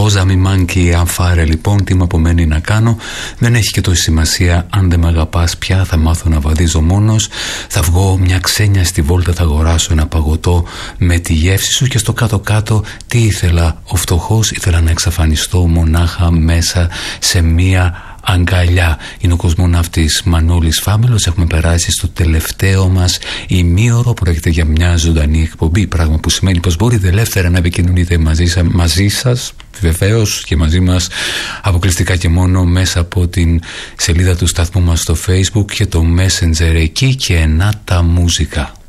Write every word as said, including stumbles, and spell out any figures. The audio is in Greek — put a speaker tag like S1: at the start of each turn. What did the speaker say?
S1: Cosa mi manchi αν φάρε λοιπόν, τι μου απομένει να κάνω. Δεν έχει και τόση σημασία αν δεν με αγαπάς πια. Θα μάθω να βαδίζω μόνος. Θα βγω μια ξένια στη βόλτα, θα αγοράσω ένα παγωτό με τη γεύση σου. Και στο κάτω-κάτω τι ήθελα ο φτωχός? Ήθελα να εξαφανιστώ μονάχα μέσα σε μια αγκαλιά. Είναι ο κοσμοναύτης Μανώλης Φάμελος. Έχουμε περάσει στο τελευταίο μας ημίωρο. Πρόκειται για μια ζωντανή εκπομπή, πράγμα που σημαίνει πως μπορείτε ελεύθερα να επικοινωνείτε μαζί, σα, μαζί σας, βεβαίως και μαζί μας, αποκλειστικά και μόνο μέσα από την σελίδα του σταθμού μας στο Facebook και το Messenger εκεί. Και να τα μουσικά.